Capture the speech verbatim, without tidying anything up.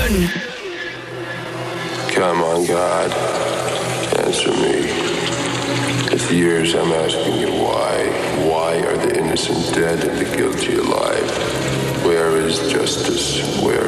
one. Come on, God, answer me. For years I'm asking you why. Why are the innocent dead and the guilty alive? Where is justice? Where